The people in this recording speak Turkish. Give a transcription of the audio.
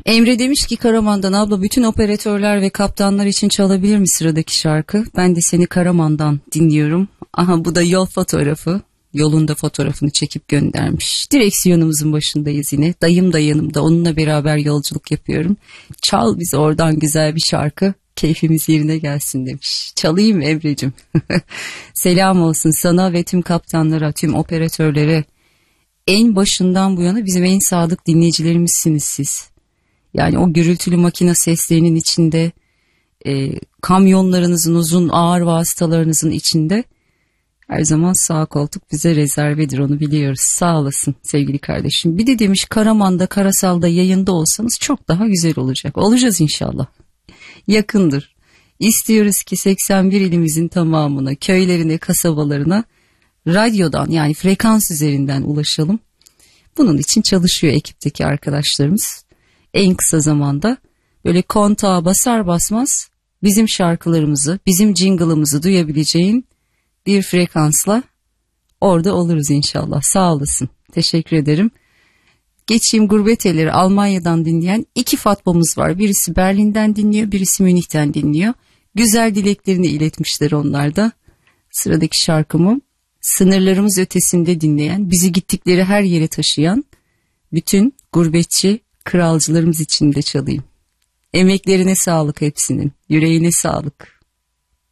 Emre demiş ki Karaman'dan, abla bütün operatörler ve kaptanlar için çalabilir mi sıradaki şarkı? Ben de seni Karaman'dan dinliyorum. Aha, bu da yol fotoğrafı. Yolun da fotoğrafını çekip göndermiş. Direksiyonumuzun başındayız yine. Dayım da yanımda, onunla beraber yolculuk yapıyorum. Çal bize oradan güzel bir şarkı, keyfimiz yerine gelsin demiş. Çalayım mı Emre'cim? Selam olsun sana ve tüm kaptanlara, tüm operatörlere. En başından bu yana bizim en sadık dinleyicilerimizsiniz siz. Yani o gürültülü makine seslerinin içinde, kamyonlarınızın, uzun ağır vasıtalarınızın içinde her zaman sağ koltuk bize rezervedir, onu biliyoruz. Sağ olasın sevgili kardeşim. Bir de demiş Karaman'da, Karasal'da yayında olsanız çok daha güzel olacak. Olacağız inşallah. Yakındır. İstiyoruz ki 81 ilimizin tamamına, köylerine, kasabalarına radyodan, yani frekans üzerinden ulaşalım. Bunun için çalışıyor ekipteki arkadaşlarımız. En kısa zamanda böyle kontağa basar basmaz bizim şarkılarımızı, bizim jingle'ımızı duyabileceğin bir frekansla orada oluruz inşallah. Sağ olasın. Teşekkür ederim. Geçeyim gurbet elleri, Almanya'dan dinleyen 2 Fatma'mız var. Birisi Berlin'den dinliyor, birisi Münih'ten dinliyor. Güzel dileklerini iletmişler onlar da. Sıradaki şarkımı sınırlarımız ötesinde dinleyen, bizi gittikleri her yere taşıyan bütün gurbetçi kralcılarımız için de çalayım. Emeklerine sağlık hepsinin, yüreğine sağlık.